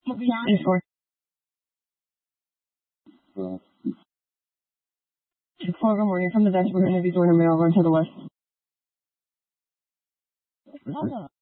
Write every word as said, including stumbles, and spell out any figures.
Eight four. Eight four, good morning. From the desk, we're going to be doing a mail run to the west.